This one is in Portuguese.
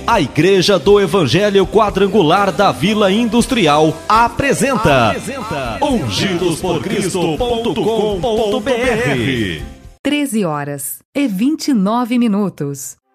A Igreja do Evangelho Quadrangular da Vila Industrial apresenta ungidosporcristo.com.br. 13h29.